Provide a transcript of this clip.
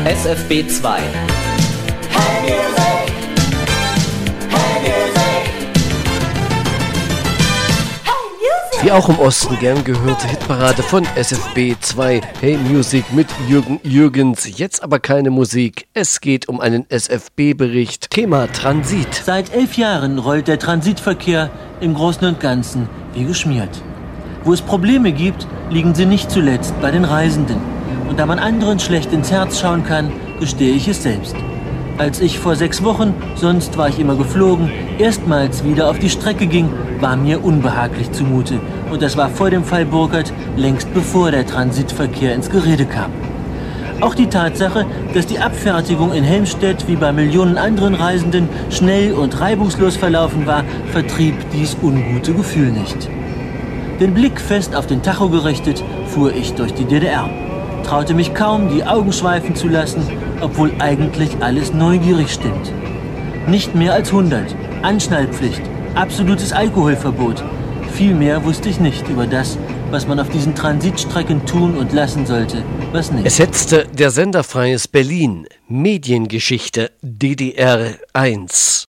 SFB 2. Die auch im Osten gern gehörte Hitparade von SFB 2. Hey Music mit Jürgen Jürgens. Jetzt aber keine Musik. Es geht um einen SFB-Bericht. Thema Transit. Seit 11 Jahren rollt der Transitverkehr im Großen und Ganzen wie geschmiert. Wo es Probleme gibt, liegen sie nicht zuletzt bei den Reisenden. Und da man anderen schlecht ins Herz schauen kann, gestehe ich es selbst. Als ich vor 6 Wochen, sonst war ich immer geflogen, erstmals wieder auf die Strecke ging, war mir unbehaglich zumute. Und das war vor dem Fall Burkhardt, längst bevor der Transitverkehr ins Gerede kam. Auch die Tatsache, dass die Abfertigung in Helmstedt wie bei Millionen anderen Reisenden schnell und reibungslos verlaufen war, vertrieb dies ungute Gefühl nicht. Den Blick fest auf den Tacho gerichtet, fuhr ich durch die DDR. Traute mich kaum, die Augen schweifen zu lassen, obwohl eigentlich alles neugierig stimmt. Nicht mehr als 100, Anschnallpflicht, absolutes Alkoholverbot. Viel mehr wusste ich nicht über das, was man auf diesen Transitstrecken tun und lassen sollte, was nicht. Es setzte der Sender Freies Berlin. Mediengeschichte DDR 1.